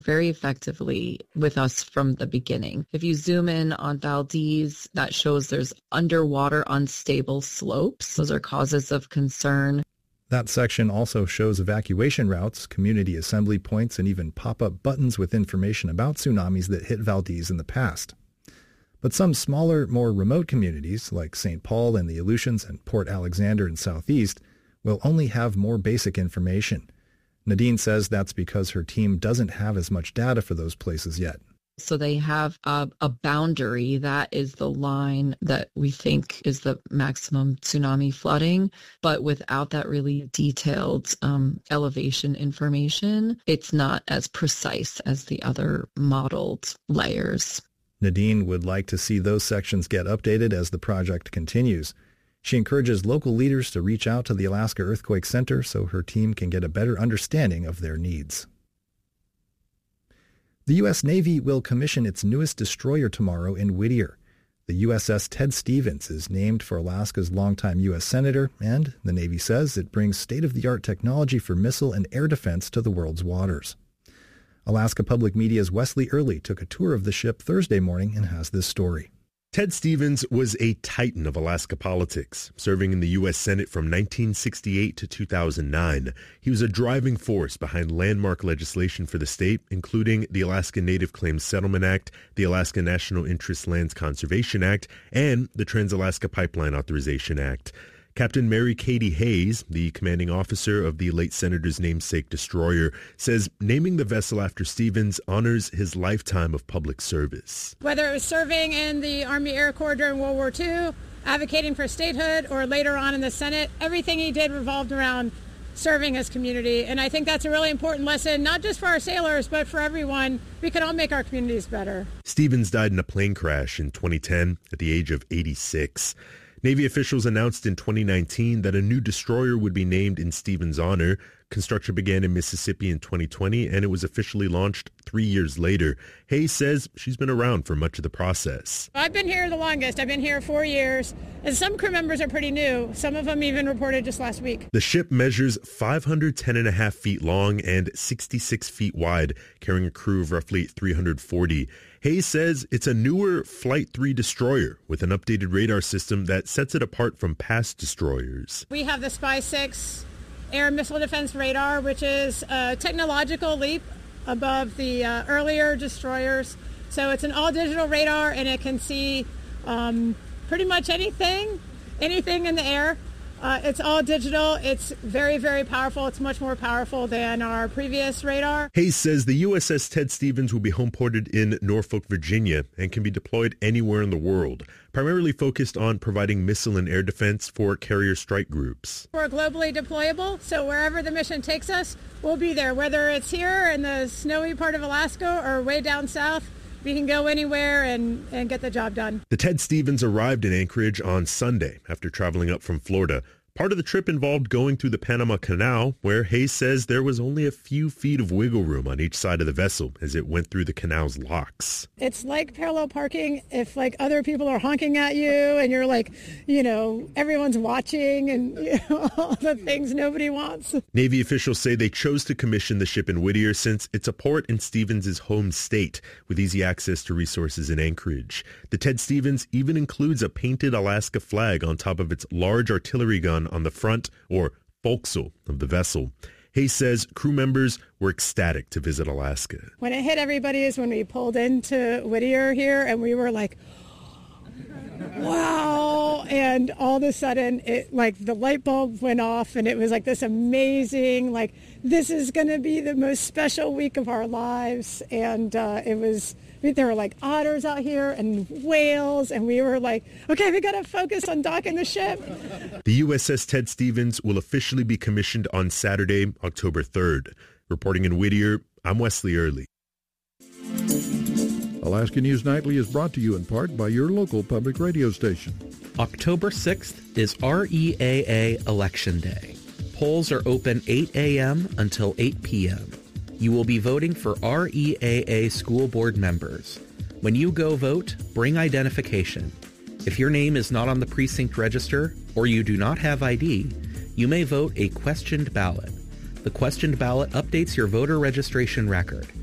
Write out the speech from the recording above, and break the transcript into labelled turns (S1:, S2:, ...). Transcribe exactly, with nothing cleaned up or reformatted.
S1: very effectively with us from the beginning. If you zoom in on Valdez, that shows there's underwater unstable slopes. Those are causes of concern.
S2: That section also shows evacuation routes, community assembly points, and even pop-up buttons with information about tsunamis that hit Valdez in the past. But some smaller, more remote communities, like Saint Paul and the Aleutians and Port Alexander in Southeast, will only have more basic information. Nadine says that's because her team doesn't have as much data for those places yet.
S1: So they have a, a boundary that is the line that we think is the maximum tsunami flooding. But without that really detailed um, elevation information, it's not as precise as the other modeled layers.
S2: Nadine would like to see those sections get updated as the project continues. She encourages local leaders to reach out to the Alaska Earthquake Center so her team can get a better understanding of their needs. The U S Navy will commission its newest destroyer tomorrow in Whittier. The U S S Ted Stevens is named for Alaska's longtime U S Senator, and the Navy says it brings state-of-the-art technology for missile and air defense to the world's waters. Alaska Public Media's Wesley Early took a tour of the ship Thursday morning and has this story.
S3: Ted Stevens was a titan of Alaska politics, serving in the U S Senate from nineteen sixty-eight to two thousand nine. He was a driving force behind landmark legislation for the state, including the Alaska Native Claims Settlement Act, the Alaska National Interest Lands Conservation Act, and the Trans-Alaska Pipeline Authorization Act. Captain Mary Katie Hayes, the commanding officer of the late senator's namesake destroyer, says naming the vessel after Stevens honors his lifetime of public service.
S4: Whether it was serving in the Army Air Corps during World War Two, advocating for statehood, or later on in the Senate, everything he did revolved around serving his community. And I think that's a really important lesson, not just for our sailors, but for everyone. We can all make our communities better.
S3: Stevens died in a plane crash in twenty ten at the age of eighty-six. Navy officials announced in twenty nineteen that a new destroyer would be named in Stevens' honor. Construction began in Mississippi in twenty twenty, and it was officially launched three years later. Hayes says she's been around for much of the process.
S4: I've been here the longest. I've been here four years, and some crew members are pretty new. Some of them even reported just last week.
S3: The ship measures five hundred ten and a half feet long and sixty-six feet wide, carrying a crew of roughly three hundred forty. Hayes says it's a newer Flight three destroyer with an updated radar system that sets it apart from past destroyers.
S4: We have the Spy six air missile defense radar, which is a technological leap above the uh, earlier destroyers. So it's an all-digital radar, and it can see um, pretty much anything, anything in the air. Uh, it's all digital. It's very, very powerful. It's much more powerful than our previous radar.
S3: Hayes says the U S S Ted Stevens will be homeported in Norfolk, Virginia, and can be deployed anywhere in the world, primarily focused on providing missile and air defense for carrier strike groups.
S4: We're globally deployable, so wherever the mission takes us, we'll be there, whether it's here in the snowy part of Alaska or way down south. We can go anywhere and, and get the job done.
S3: The Ted Stevens arrived in Anchorage on Sunday after traveling up from Florida. Part of the trip involved going through the Panama Canal, where Hayes says there was only a few feet of wiggle room on each side of the vessel as it went through the canal's locks.
S4: It's like parallel parking if like other people are honking at you and you're like, you know, everyone's watching and you know, all the things nobody wants.
S3: Navy officials say they chose to commission the ship in Whittier since it's a port in Stevens' home state with easy access to resources in Anchorage. The Ted Stevens even includes a painted Alaska flag on top of its large artillery gun on the front, or forecastle, of the vessel. Hayes says crew members were ecstatic to visit Alaska.
S4: When it hit everybody is when we pulled into Whittier here, and we were like, wow, and all of a sudden, it like the light bulb went off, and it was like this amazing, like, this is going to be the most special week of our lives, and uh, it was... There were like otters out here and whales, and we were like, okay, we got to focus on docking the ship.
S3: The U S S Ted Stevens will officially be commissioned on Saturday, October third. Reporting in Whittier, I'm Wesley Early.
S5: Alaska News Nightly is brought to you in part by your local public radio station.
S6: October sixth is R E A A Election Day. Polls are open eight a.m. until eight p.m. You will be voting for R E A A school board members. When you go vote, bring identification. If your name is not on the precinct register or you do not have I D, you may vote a questioned ballot. The questioned ballot updates your voter registration record.